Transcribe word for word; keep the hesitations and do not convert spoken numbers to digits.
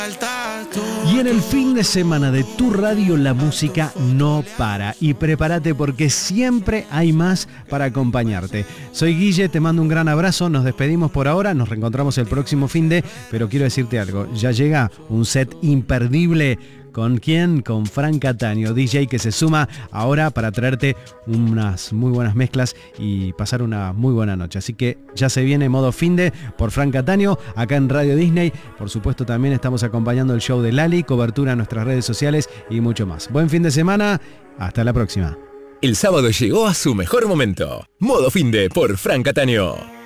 Y en el fin de semana de tu radio la música no para. Y prepárate porque siempre hay más para acompañarte. Soy Guille, te mando un gran abrazo, nos despedimos por ahora, nos reencontramos el próximo fin de, pero quiero decirte algo, ya llega un set imperdible. ¿Con quién? Con Fran Cataño, D J que se suma ahora para traerte unas muy buenas mezclas y pasar una muy buena noche. Así que ya se viene modo finde por Fran Cataño acá en Radio Disney. Por supuesto también estamos acompañando el show de Lali, cobertura en nuestras redes sociales y mucho más. Buen fin de semana, hasta la próxima. El sábado llegó a su mejor momento. Modo finde por Fran Cataño.